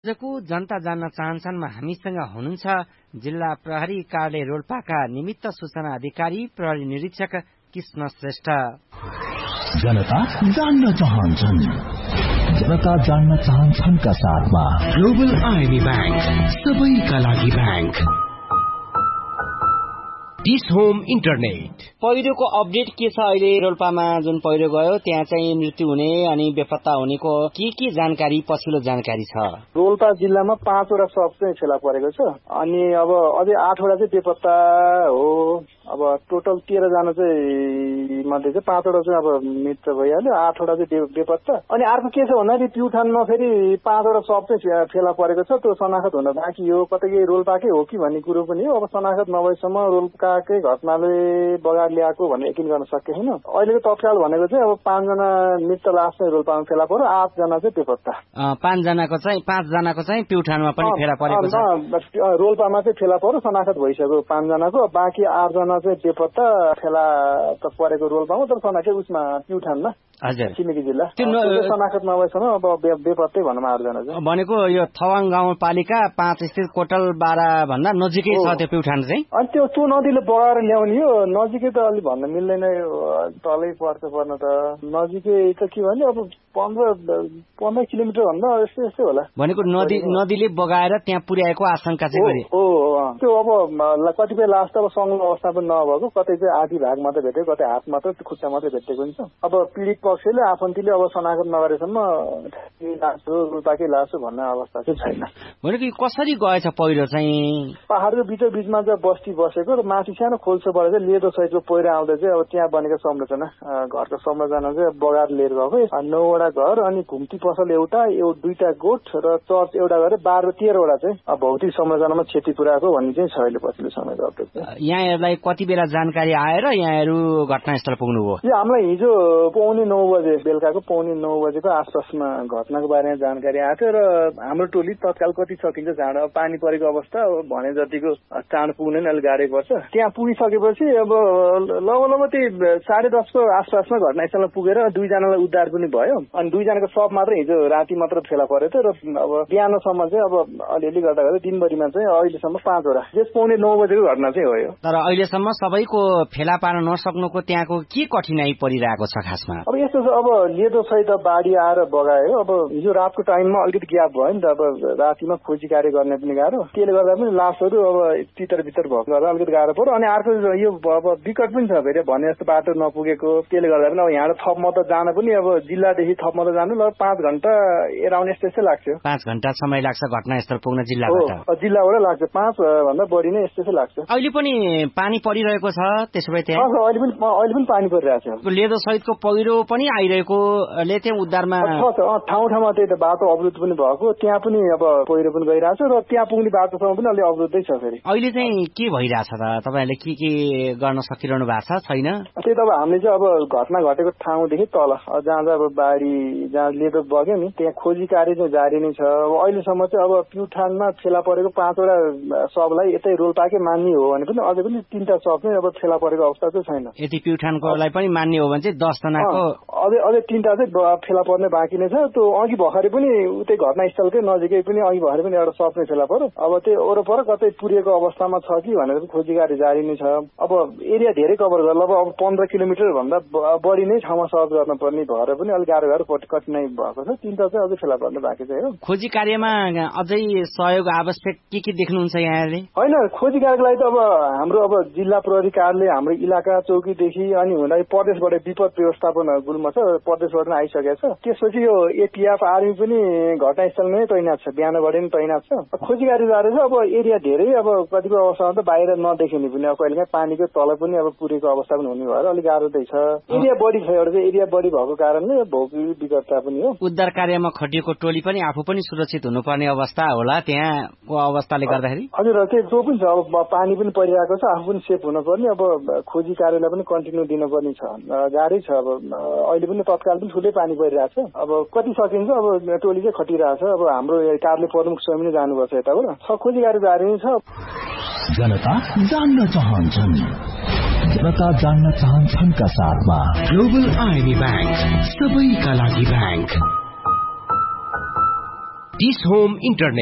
आजको जनता जान्न चाहन्छन्मा हामीसँग हुनुहुन्छ जिल्ला प्रहरी कार्यालय रोल्पाका निमित्त सूचना अधिकारी प्रहरी निरीक्षक कृष्ण श्रेष्ठ। जनता जान्न चाहन्छन्, जनता जान्न चाहन्छन्का साथमा ग्लोबल आइमी बैंक, सबैका लागि बैंक। डिस होम इन्टरनेट पहिरोको अपडेट के छ अहिले? रोल्पामा जुन पहिरो गयो त्यहाँ चाहिँ मृत्यु हुने अनि बेपत्ता हुनेको के जानकारी, पछिल्लो जानकारी छ? रोल्पा जिल्लामा 5 वटा शव चाहिँ फेला परेको छ अनि अब अझै 8 वटा चाहिँ बेपत्ता हो। अब टोटल 13 जना चाहिँ मध्ये चाहिँ 5 वटा चाहिँ अब मृत्यु भइहाल्यो, 8 वटा चाहिँ बेपत्ता। अनि अर्को के छ भन्दाखेरि प्युठानमा फेरि 5 वटा शव चाहिँ फेला परेको छ, त्यो शनाखत हुन बाँकी हो। कतै रोल्पाकै हो कि भन्ने कुरो पनि हो। अब शनाखत नभएसम्म रोल्पाकै घटनाले बगाड ल्याएको भन्ने यकिन गर्न सकेन। अहिलेको तत्काल भनेको चाहिँ अब 5 जना मृत लास चाहिँ रोल्पामा फेला पर्यो, 8 जना चाहिँ बेपत्ता। 5 जनाको चाहिँ प्युठानमा पनि फेला परेको छ। रोल्पामा चाहिँ फेला पर्यो, शनाखत भइसक्यो 5 जनाको, बाँकी 8 जना चाहिँ बेपत्ता फेला त परेको रोल्पामा, तर शनाखत उसमा प्युठानमा छिमेकी जिल्ला। शनाखत नभएसम्म अब बेपत्तै भनौँ 8 जना चाहिँ। भनेको यो थवाङ गाउँपालिका 5 स्थित कोटल 12 भन्दा नजिकै छ त्यो प्युठान चाहिँ। अनि त्यो नदीले बगाएर ल्याउने हो, नजिकै त अलि भन्न मिल्दैन, तलै पर्न त नजिकै त के भने अब 15 किलोमिटर भन्दा यस्तै होला। भनेको नदीले बगाएर त्यहाँ पुर्याएको आशंका चाहिँ हो। त्यो अब कतिपय लास त अब सङ्लो अवस्था पनि नभएको, कतै चाहिँ आधी भाग मात्रै भेटेको, कतै हात मात्रै खुट्टा मात्रै भेटेको हुन्छ। अब पीडित पक्षले आफन्तीले अब शनाखत नगरेसम्म लास हो, रोल्पाकै लास हो भन्ने अवस्था चाहिँ छैन। भनेको कसरी गएछ पहिरो चाहिँ? पहाडको बिचमा चाहिँ बस्ती बसेको र माथि सानो खोल्सोबाट चाहिँ लेदो सहितको पहिरो आउँदा चाहिँ अब त्यहाँ बनेको संरचना, घरको संरचना चाहिँ बगाएर लिएर गएको। 9 वटा घर अनि घुम्ती पसल एउटा, 2टा गोठ र चर्च एउटा गरेर 12-13 वटा चाहिँ भौतिक संरचनामा क्षति पुर्याएको भन्ने चाहिँ छ अहिले पछिल्लो समयको अपडेट। यहाँहरूलाई कति बेला जानकारी आएर यहाँहरू घटनास्थल पुग्नुभयो? हामीलाई हिजो पौने 9 बजे, बेलुकाको पौने 9 बजेको आसपासमा घटनाको बारेमा जानकारी आएको थियो र हाम्रो टोली तत्काल कति सकिन्छ चाँडो, अब पानी परेको अवस्था भने जतिको चाँडो पुग्ने नि अलिक गाह्रो पर्छ। त्यहाँ पुगिसकेपछि अब लगभग त्यही 10:30 को आसपासमा घटनास्थलमा पुगेर 2 जनालाई उद्धार पनि भयो अनि 2 जनाको शव मात्र हिजो राति मात्र फेला परेको थियो र अब बिहानसम्म चाहिँ अब अलिअलि गर्दा दिनभरिमा चाहिँ अहिलेसम्म 5 वटा। यस पौने 9 बजेको घटना चाहिँ हो यो। तर अहिलेसम्म सबैको फेला पार्न नसक्नुको त्यहाँको के कठिनाई परिरहेको छ खासमा? अब यस्तो छ, अब लेदो सहित बाढी आएर बगायो। अब हिजो रातको टाइममा अलिकति ग्याप भयो नि त, अब रातिमा खोजी कार्य गर्ने पनि गाह्रो, त्यसले गर्दा पनि लासहरू अब तितर भएको गर्दा अलिकति गाह्रो पर्यो। अनि अर्को यो अब विकट पनि छ फेरि भने जस्तो बाटो नपुगेको, त्यसले गर्दा पनि अब यहाँ थप मत जान पनि अब जिल्लादेखि थप मत जानु लगभग 5 घण्टा एराउन्ड यस्तै लाग्छ। 5 घण्टा समय लाग्छ घटनास्थल पुग्न जिल्लाबाट? जिल्लाबाट लाग्छ 5 भन्दा बढी नै यस्तै लाग्छ। अहिले पनि पानी परिरहेको छ त्यसो भए त्यहाँ? अहिले पनि पानी परिरहेको छ। लेदो सहितको पहिरो पनि आइरहेकोले त्यहाँ उद्धारमा ठाउँमा त्यही त बाटो अवरुद्ध पनि भएको, त्यहाँ पनि अब पहिरो पनि गइरहेछ र त्यहाँ पुग्ने बाटोसम्म पनि अलि अवरुद्धै छ फेरि। अहिले चाहिँ के भइरहेछ त? तपाईँहरूले के गर्न सकिरहनु भएको छ छैन? त्यही त अब हामीले चाहिँ अब घटना घटेको ठाउँदेखि तल जहाँ अब बाढी जहाँ लेदो बग्यो नि त्यहाँ खोजी कार्य चाहिँ जारी नै छ। अब अहिलेसम्म चाहिँ अब प्युठानमा फेला परेको 5 वटा शवलाई यतै रोल्पाकै मान्ने हो भने पनि अझै पनि 3टा शव चाहिँ अब फेला परेको अवस्था चाहिँ छैन। यदि प्युठानकोलाई पनि मान्ने हो भने चाहिँ 10 जनाको अझै 3टा चाहिँ फेला पर्ने बाँकी नै छ। त्यो अघि भर्खरै पनि उतै घटनास्थलकै नजिकै पनि अघि भर्खरै पनि एउटा शव चाहिँ फेला पर्यो। अब त्यो वरपर कतै पुरिएको अवस्थामा छ कि भनेर खोजी कार्य जारी नै छ। अब एरिया धेरै कभर गर्दा अब 15 किलोमिटर भन्दा बढी नै ठाउँमा सर्च गर्नुपर्ने भएर पनि अलिक गाह्रो कठिनाइ भएको छ। 3टा चाहिँ अझै फेला पर्ने बाँकी छ। खोजी कार्यमा अझै सहयोग आवश्यक के देख्नुहुन्छ यहाँले? होइन, खोजी कार्यको लागि त अब हाम्रो अब जिल्ला प्रहरी कार्यालय हाम्रो इलाका चौकीदेखि अनि हुँदाखेरि प्रदेशबाट विपद व्यवस्थापन गुल्म छ, प्रदेशबाट पनि आइसकेको छ। त्यसपछि यो एटिएफ आर्मी पनि घटनास्थलमै तैनात छ, बिहानबाट पनि तैनात छ। खोजी कार्य जारी छ। अब एरिया धेरै अब कतिपय अवस्थामा त बाहिर नदेखिने पनि अब कहिलेकाहीँ पानीको तल पनि अब पुरेको अवस्था पनि हुने भएर अलिक गाह्रो चाहिँ छ। एरिया बढी छ, एउटा चाहिँ एरिया बढी भएको कारणले भौगोलिक विकटता पनि हो। उद्धार कार्यमा खटिएको टोली पनि आफू पनि सुरक्षित हुनुपर्ने अवस्था होला त्यहाँको अवस्थाले गर्दाखेरि? हजुर, त्यो पनि छ। अब पानी पनि परिरहेको छ, आफू पनि सेफ हुनुपर्ने। अब खोजी कार्यलाई पनि कन्टिन्यू दिनुपर्ने छ, गाह्रै छ। अब अहिले पनि तत्काल पनि ठुलै पानी परिरहेको छ। अब कति सकिन्छ अब टोली चाहिँ खटिरहेको छ। अब हाम्रो कार्यालय प्रमुख स्वयं नै जानुपर्छ यताबाट। खोजी कार्य जारी नै छ। जनता जान्न चाहन्छन्, जनता जान्न चाहन्छन्का साथमा ग्लोबल आइमी बैंक, सबैका लागि बैंक। Dish home internet